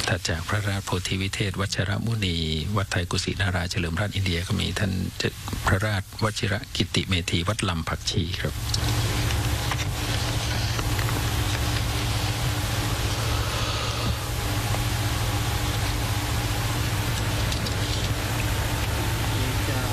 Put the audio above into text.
ถัดจากพระราชโพธิวิเทศวชิรมุนีวัดไทยกุศินาราเฉลิมราชอินเดียก็มีท่านพระราชวชิรกิติเมธีวัดลำผักชีครับ